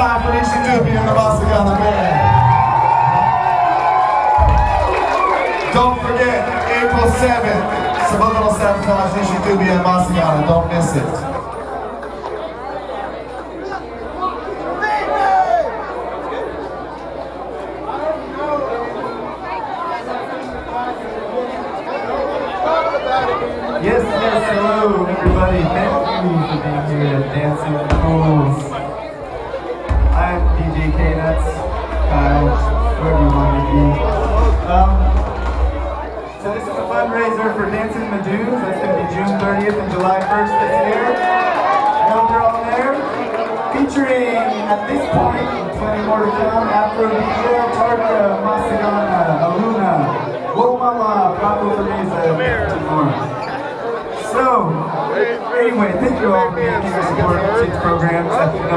time for Nishi Dubi and the Masigana Band. Don't forget, April 7th, Subliminal Sabotage, Nishi Dubi and Masigana. Don't miss it. Yes, hello everybody. Thank you for being here at Dancing with the Fools. I'm DJ K-Nuts, Kyle, whoever you want to be. So this is a fundraiser for Dancing in the Dunes. That's going to be June 30th and July 1st this year. I hope you're all there. Featuring, at this point, plenty more to come, Afro DJ, Tarka, Masigana, Aluna, Womala, Paco Teresa, and more. So, anyway, thank you all for your support of these programs.